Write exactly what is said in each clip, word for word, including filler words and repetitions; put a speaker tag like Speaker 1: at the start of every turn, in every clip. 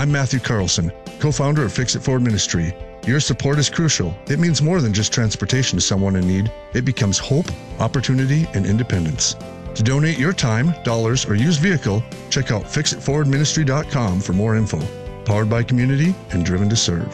Speaker 1: I'm Matthew Carlson, co-founder of Fix It Forward Ministry. Your support is crucial. It means more than just transportation to someone in need. It becomes hope, opportunity, and independence. To donate your time, dollars, or used vehicle, check out fix it forward ministry dot com for more info. Powered by community and driven to serve.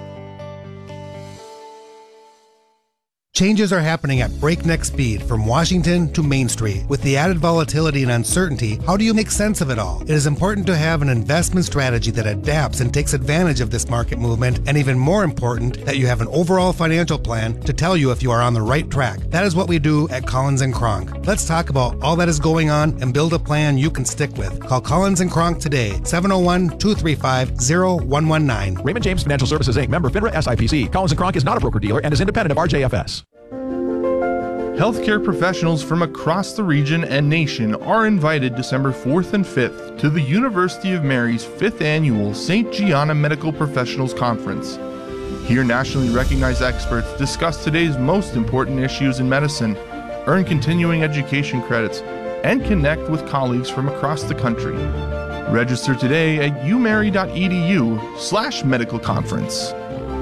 Speaker 2: Changes are happening at breakneck speed from Washington to Main Street. With the added volatility and uncertainty, how do you make sense of it all? It is important to have an investment strategy that adapts and takes advantage of this market movement, and even more important, that you have an overall financial plan to tell you if you are on the right track. That is what we do at Collins and Kronk. Let's talk about all that is going on and build a plan you can stick with. Call Collins and Kronk today, seven oh one, two three five, oh one one nine.
Speaker 3: Raymond James Financial Services, Incorporated. Member FINRA S I P C. Collins and Kronk is not a broker-dealer and is independent of R J F S.
Speaker 4: Healthcare professionals from across the region and nation are invited December fourth and fifth to the University of Mary's fifth Annual Saint Gianna Medical Professionals Conference. Here, nationally recognized experts discuss today's most important issues in medicine, earn continuing education credits, and connect with colleagues from across the country. Register today at umary.edu slash medical conference.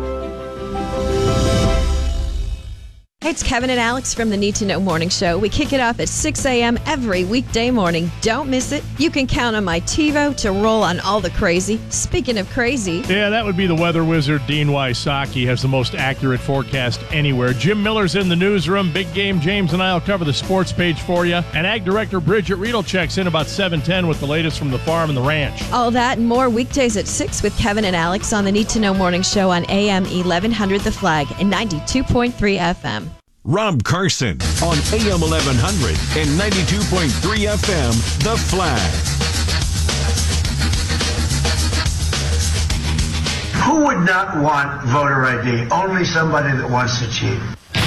Speaker 5: Hey, it's Kevin and Alex from the Need to Know Morning Show. We kick it off at six a.m. every weekday morning. Don't miss it. You can count on my TiVo to roll on all the crazy. Speaking of crazy...
Speaker 6: Yeah, that would be the weather wizard, Dean Wysocki, has the most accurate forecast anywhere. Jim Miller's in the newsroom. Big Game James and I will cover the sports page for you. And Ag Director Bridget Riedel checks in about seven ten with the latest from the farm and the ranch.
Speaker 5: All that and more weekdays at six with Kevin and Alex on the Need to Know Morning Show on A M eleven hundred The Flag and ninety-two point three F M.
Speaker 7: Rob Carson on A M eleven hundred and ninety-two point three F M, The Flag.
Speaker 8: Who would not want voter I D? Only somebody that wants to cheat.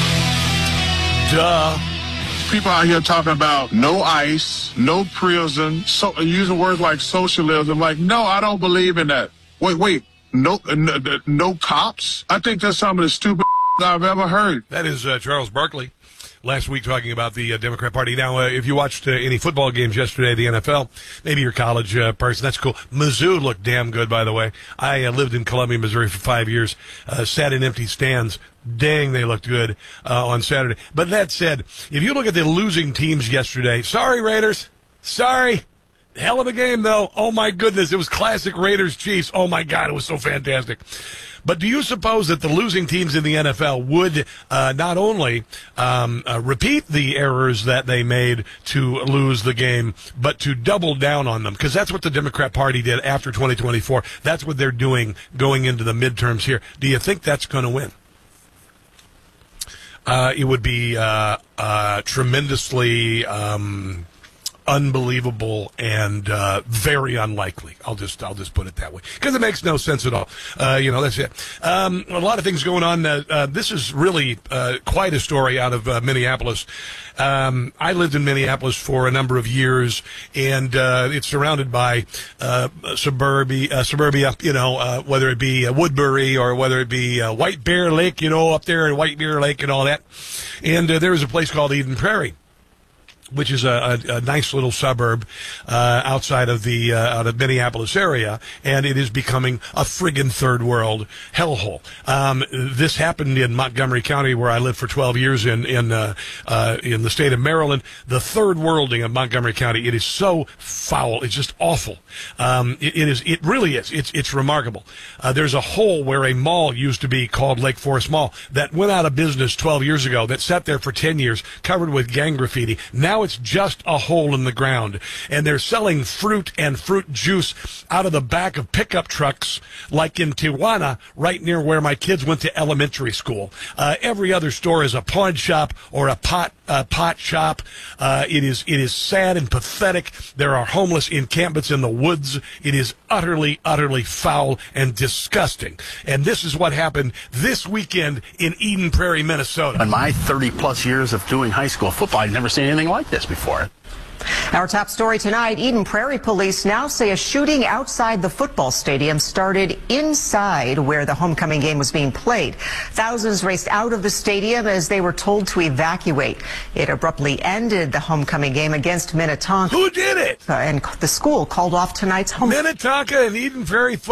Speaker 9: Duh. People out here talking about no ICE, no prison, so using words like socialism. Like, no, I don't believe in that. Wait, wait, no, no, no cops? I think that's some of the stupid I've ever heard.
Speaker 10: That is uh, Charles Barkley last week talking about the uh, Democrat Party. Now, uh, if you watched uh, any football games yesterday, the N F L, maybe you're a college uh, person, that's cool. Mizzou looked damn good, by the way. I uh, lived in Columbia, Missouri for five years, uh, sat in empty stands. Dang, they looked good uh, on Saturday. But that said, if you look at the losing teams yesterday, sorry, Raiders, sorry. Hell of a game, though. Oh, my goodness. It was classic Raiders-Chiefs. Oh, my God. It was so fantastic. But do you suppose that the losing teams in the N F L would uh, not only um, uh, repeat the errors that they made to lose the game, but to double down on them? Because that's what the Democrat Party did after twenty twenty-four. That's what they're doing going into the midterms here. Do you think that's going to win? Uh, it would be uh, uh, tremendously... Um, unbelievable and uh, very unlikely. I'll just I'll just put it that way because it makes no sense at all. Uh, you know, that's it. Um, a lot of things going on. Uh, uh, this is really uh, quite a story out of uh, Minneapolis. Um, I lived in Minneapolis for a number of years, and uh, it's surrounded by uh, suburbia, uh, suburbia. You know, uh, whether it be uh, Woodbury or whether it be uh, White Bear Lake. You know, up there in White Bear Lake and all that. And uh, there is a place called Eden Prairie, which is a, a, a nice little suburb uh, outside of the uh, out of Minneapolis area, and it is becoming a friggin' third world hellhole. Um, this happened in Montgomery County, where I lived for twelve years in in uh, uh, in the state of Maryland. The third worlding of Montgomery County. It is so foul. It's just awful. Um, it, it is. It really is. It's it's remarkable. Uh, there's a hole where a mall used to be called Lake Forest Mall that went out of business twelve years ago. That sat there for ten years, covered with gang graffiti. Now it's just a hole in the ground, and they're selling fruit and fruit juice out of the back of pickup trucks like in Tijuana, right near where my kids went to elementary school. Uh, every other store is a pawn shop or a pot uh, pot shop. Uh, it is it is sad and pathetic. There are homeless encampments in the woods. It is utterly, utterly foul and disgusting. And this is what happened this weekend in Eden Prairie, Minnesota.
Speaker 11: In my thirty-plus years of doing high school football, I've never seen anything like this before.
Speaker 12: Our top story tonight, Eden Prairie police now say a shooting outside the football stadium started inside where the homecoming game was being played. Thousands raced out of the stadium as they were told to evacuate. It abruptly ended the homecoming game against Minnetonka.
Speaker 10: Who did it?
Speaker 12: Uh, and the school called off tonight's home.
Speaker 10: Minnetonka and Eden Prairie